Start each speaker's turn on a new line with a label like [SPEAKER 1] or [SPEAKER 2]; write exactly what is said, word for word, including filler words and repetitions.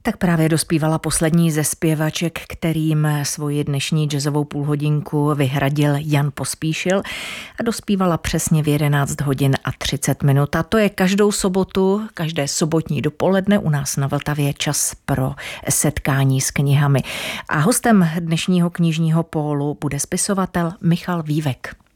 [SPEAKER 1] Tak právě dospívala poslední ze zpěvaček, kterým svoji dnešní jazzovou půlhodinku vyhradil Jan Pospíšil a dospívala přesně v jedenáct hodin a třicet minut. A to je každou sobotu, každé sobotní dopoledne u nás na Vltavě čas pro setkání s knihami. A hostem dnešního knižního pólu bude spisovatel Michal Vívek.